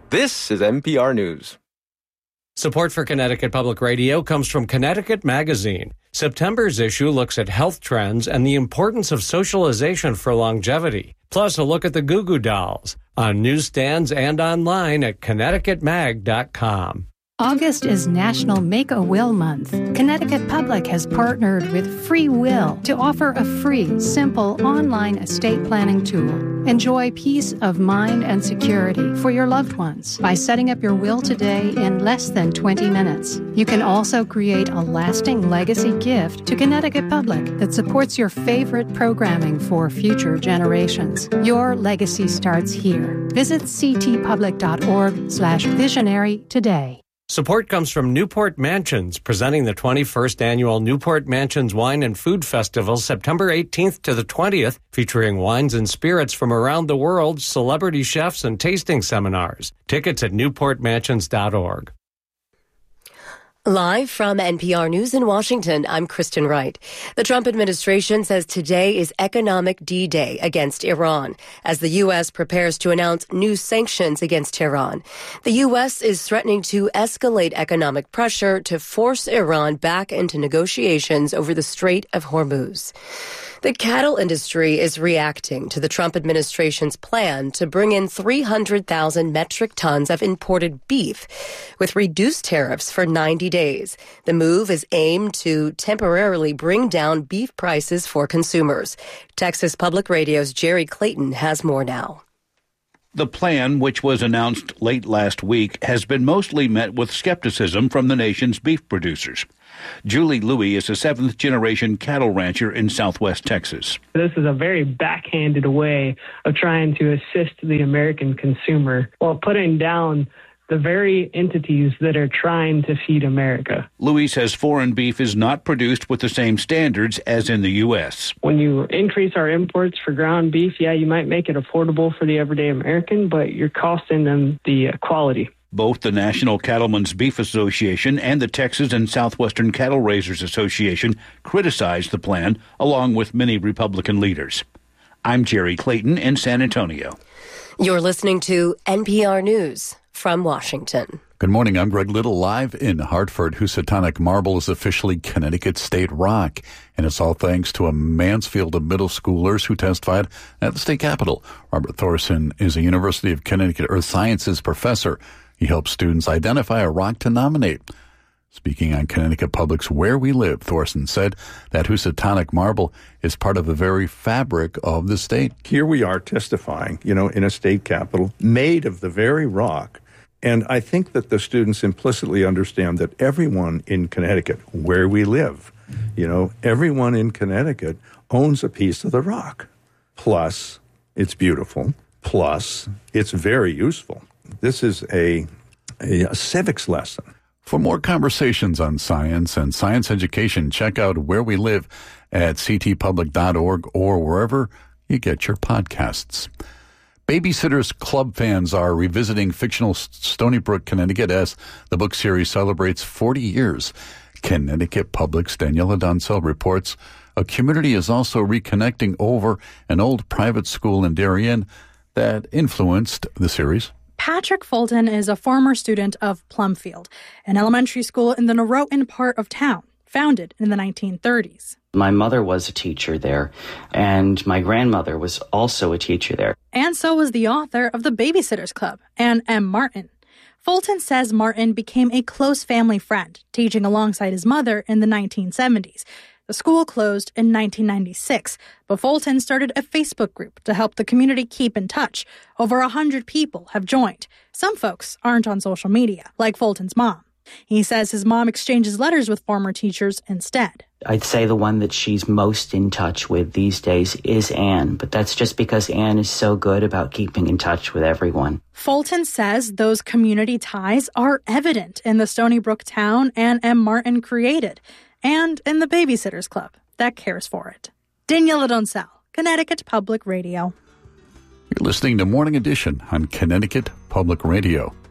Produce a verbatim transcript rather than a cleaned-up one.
This is N P R News. Support for Connecticut Public Radio comes from Connecticut Magazine. September's issue looks at health trends and the importance of socialization for longevity. Plus, a look at the Goo Goo Dolls on newsstands and online at connecticut mag dot com. August is National Make-A-Will Month. Connecticut Public has partnered with Free Will to offer a free, simple online estate planning tool. Enjoy peace of mind and security for your loved ones by setting up your will today in less than twenty minutes. You can also create a lasting legacy gift to Connecticut Public that supports your favorite programming for future generations. Your legacy starts here. Visit ctpublic.org slash visionary today. Support comes from Newport Mansions, presenting the twenty-first Annual Newport Mansions Wine and Food Festival September eighteenth to the twentieth, featuring wines and spirits from around the world, celebrity chefs, and tasting seminars. Tickets at newport mansions dot org. Live from N P R News in Washington, I'm Kristen Wright. The Trump administration says today is Economic D-Day against Iran, as the U S prepares to announce new sanctions against Tehran. The U S is threatening to escalate economic pressure to force Iran back into negotiations over the Strait of Hormuz. The cattle industry is reacting to the Trump administration's plan to bring in three hundred thousand metric tons of imported beef with reduced tariffs for ninety days. The move is aimed to temporarily bring down beef prices for consumers. Texas Public Radio's Jerry Clayton has more now. The plan, which was announced late last week, has been mostly met with skepticism from the nation's beef producers. Julie Louie is a seventh-generation cattle rancher in southwest Texas. This is a very backhanded way of trying to assist the American consumer while putting down the very entities that are trying to feed America. Louis says foreign beef is not produced with the same standards as in the U S. When you increase our imports for ground beef, yeah, you might make it affordable for the everyday American, but you're costing them the quality. Both the National Cattlemen's Beef Association and the Texas and Southwestern Cattle Raisers Association criticized the plan, along with many Republican leaders. I'm Jerry Clayton in San Antonio. You're listening to N P R News from Washington. Good morning. I'm Greg Little, live in Hartford. Housatonic Marble is officially Connecticut State Rock, and it's all thanks to a Mansfield of middle schoolers who testified at the state capitol. Robert Thorson is a University of Connecticut Earth Sciences professor. He helps students identify a rock to nominate. Speaking on Connecticut Public's Where We Live, Thorson said that Housatonic Marble is part of the very fabric of the state. Here we are testifying, you know, in a state capitol, made of the very rock. And I think that the students implicitly understand that everyone in Connecticut, where we live, you know, everyone in Connecticut owns a piece of the rock. Plus, it's beautiful. Plus, it's very useful. This is a, a, a civics lesson. For more conversations on science and science education, check out Where We Live at c t public dot org or wherever you get your podcasts. Babysitters Club fans are revisiting fictional Stony Brook, Connecticut, as the book series celebrates forty years. Connecticut Public's Daniela Doncel reports a community is also reconnecting over an old private school in Darien that influenced the series. Patrick Fulton is a former student of Plumfield, an elementary school in the Norotan part of town, founded in the nineteen thirties. My mother was a teacher there, and my grandmother was also a teacher there. And so was the author of The Babysitters Club, Anne M. Martin. Fulton says Martin became a close family friend, teaching alongside his mother in the nineteen seventies. The school closed in nineteen ninety-six, but Fulton started a Facebook group to help the community keep in touch. Over one hundred people have joined. Some folks aren't on social media, like Fulton's mom. He says his mom exchanges letters with former teachers instead. I'd say the one that she's most in touch with these days is Anne, but that's just because Anne is so good about keeping in touch with everyone. Fulton says those community ties are evident in the Stony Brook town Anne M. Martin created, and in the Babysitters Club that cares for it. Daniela Doncel, Connecticut Public Radio. You're listening to Morning Edition on Connecticut Public Radio.